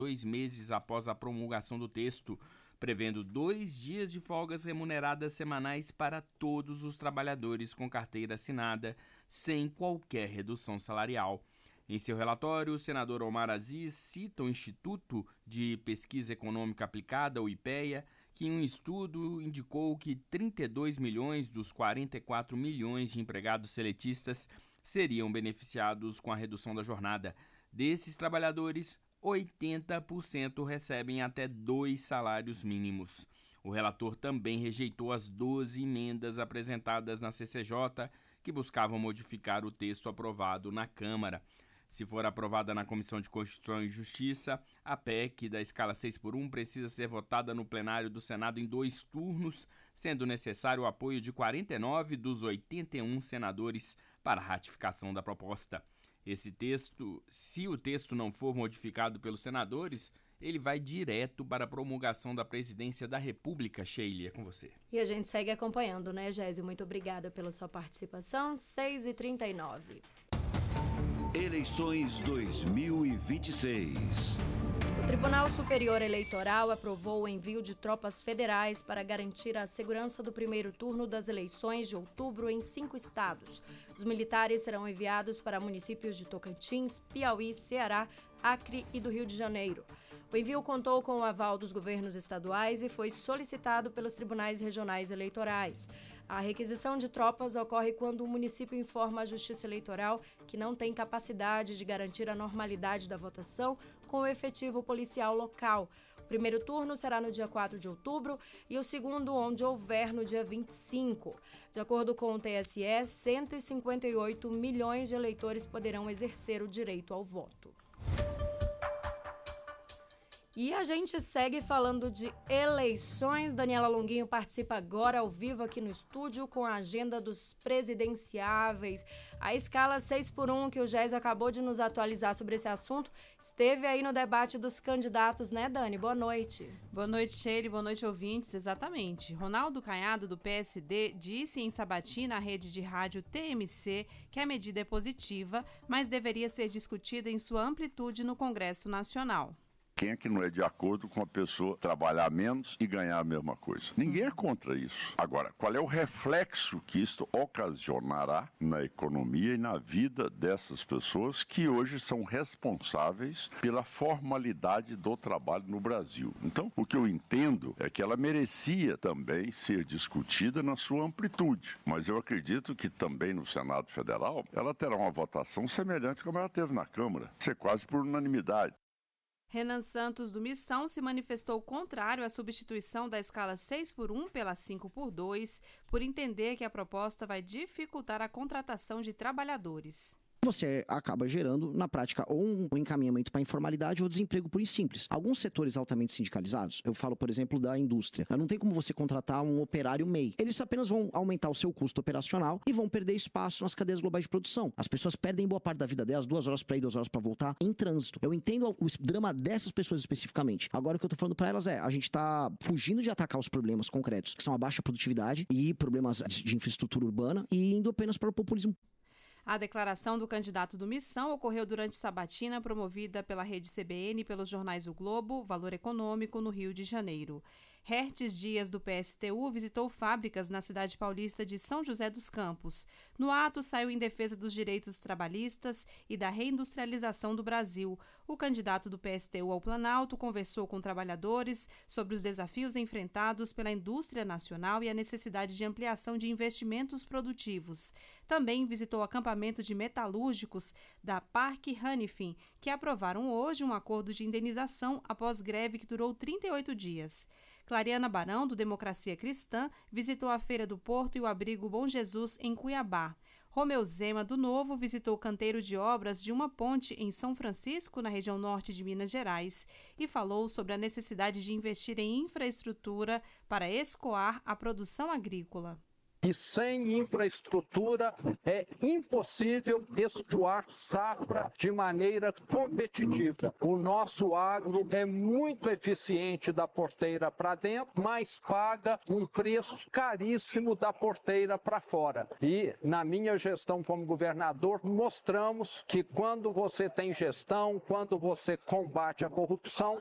2 meses após a promulgação do texto, prevendo 2 dias de folgas remuneradas semanais para todos os trabalhadores com carteira assinada, sem qualquer redução salarial. Em seu relatório, o senador Omar Aziz cita o Instituto de Pesquisa Econômica Aplicada, o IPEA, que em um estudo indicou que 32 milhões dos 44 milhões de empregados seletistas seriam beneficiados com a redução da jornada. Desses trabalhadores, 80% recebem até 2 salários mínimos. O relator também rejeitou as 12 emendas apresentadas na CCJ, que buscavam modificar o texto aprovado na Câmara. Se for aprovada na Comissão de Constituição e Justiça, a PEC da escala 6x1 precisa ser votada no plenário do Senado em 2 turnos, sendo necessário o apoio de 49 dos 81 senadores para a ratificação da proposta. Esse texto, se o texto não for modificado pelos senadores, ele vai direto para a promulgação da Presidência da República. Sheila, é com você. E a gente segue acompanhando, né, Gésio? Muito obrigada pela sua participação. 6h39. Eleições 2026. O Tribunal Superior Eleitoral aprovou o envio de tropas federais para garantir a segurança do primeiro turno das eleições de outubro em 5 estados. Os militares serão enviados para municípios de Tocantins, Piauí, Ceará, Acre e do Rio de Janeiro. O envio contou com o aval dos governos estaduais e foi solicitado pelos tribunais regionais eleitorais. A requisição de tropas ocorre quando o município informa à Justiça Eleitoral que não tem capacidade de garantir a normalidade da votação com o efetivo policial local. O primeiro turno será no dia 4 de outubro e o segundo, onde houver, no dia 25. De acordo com o TSE, 158 milhões de eleitores poderão exercer o direito ao voto. E a gente segue falando de eleições. Daniela Longuinho participa agora ao vivo aqui no estúdio com a agenda dos presidenciáveis. A escala 6x1 que o Gésio acabou de nos atualizar sobre esse assunto esteve aí no debate dos candidatos, né, Dani? Boa noite. Boa noite, Sheila. Boa noite, ouvintes. Exatamente. Ronaldo Caiado, do PSD, disse em Sabatina, à rede de rádio TMC, que a medida é positiva, mas deveria ser discutida em sua amplitude no Congresso Nacional. Quem é que não é de acordo com a pessoa trabalhar menos e ganhar a mesma coisa? Ninguém é contra isso. Agora, qual é o reflexo que isto ocasionará na economia e na vida dessas pessoas que hoje são responsáveis pela formalidade do trabalho no Brasil? Então, o que eu entendo é que ela merecia também ser discutida na sua amplitude. Mas eu acredito que também no Senado Federal ela terá uma votação semelhante como ela teve na Câmara. Ser quase por unanimidade. Renan Santos, do Missão, se manifestou contrário à substituição da escala 6x1 pela 5x2, por entender que a proposta vai dificultar a contratação de trabalhadores. Você acaba gerando, na prática, ou um encaminhamento para a informalidade ou desemprego puro e simples. Alguns setores altamente sindicalizados, eu falo, por exemplo, da indústria, não tem como você contratar um operário MEI. Eles apenas vão aumentar o seu custo operacional e vão perder espaço nas cadeias globais de produção. As pessoas perdem boa parte da vida delas, 2 horas para ir, 2 horas para voltar, em trânsito. Eu entendo o drama dessas pessoas especificamente. Agora, o que eu tô falando para elas é, a gente tá fugindo de atacar os problemas concretos, que são a baixa produtividade e problemas de infraestrutura urbana, e indo apenas para o populismo. A declaração do candidato do Missão ocorreu durante sabatina promovida pela rede CBN e pelos jornais O Globo, Valor Econômico, no Rio de Janeiro. Hertes Dias, do PSTU, visitou fábricas na cidade paulista de São José dos Campos. No ato, saiu em defesa dos direitos trabalhistas e da reindustrialização do Brasil. O candidato do PSTU ao Planalto conversou com trabalhadores sobre os desafios enfrentados pela indústria nacional e a necessidade de ampliação de investimentos produtivos. Também visitou o acampamento de metalúrgicos da Parque Hanifin, que aprovaram hoje um acordo de indenização após greve que durou 38 dias. Clariana Barão, do Democracia Cristã, visitou a Feira do Porto e o abrigo Bom Jesus, em Cuiabá. Romeu Zema, do Novo, visitou o canteiro de obras de uma ponte em São Francisco, na região norte de Minas Gerais, e falou sobre a necessidade de investir em infraestrutura para escoar a produção agrícola. E sem infraestrutura é impossível escoar safra de maneira competitiva. O nosso agro é muito eficiente da porteira para dentro, mas paga um preço caríssimo da porteira para fora. E na minha gestão como governador, mostramos que quando você tem gestão, quando você combate a corrupção,